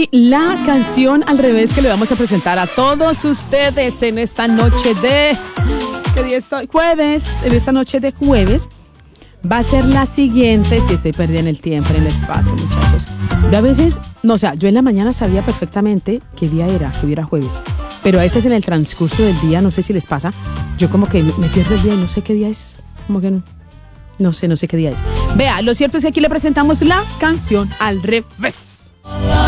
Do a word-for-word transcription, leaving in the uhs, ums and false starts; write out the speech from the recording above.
Y la canción al revés que le vamos a presentar a todos ustedes en esta noche de... ¿Qué día estoy? Jueves. En esta noche de jueves va a ser la siguiente. Si estoy perdida en el tiempo, en el espacio, muchachos. Yo a veces, no, o sea, yo en la mañana sabía perfectamente qué día era, que hubiera jueves. Pero a veces en el transcurso del día, no sé si les pasa, yo como que me pierdo el día y no sé qué día es. Como que no. No sé, no sé qué día es. Vea, lo cierto es que aquí le presentamos la canción al revés.